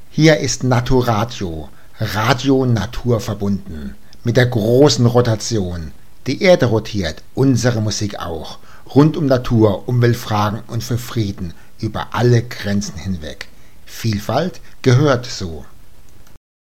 Hier ist Naturatio, Radio naturverbunden, mit der großen Rotation. Die Erde rotiert, unsere Musik auch, rund um Natur, Umweltfragen und für Frieden, über alle Grenzen hinweg. Vielfalt gehört so.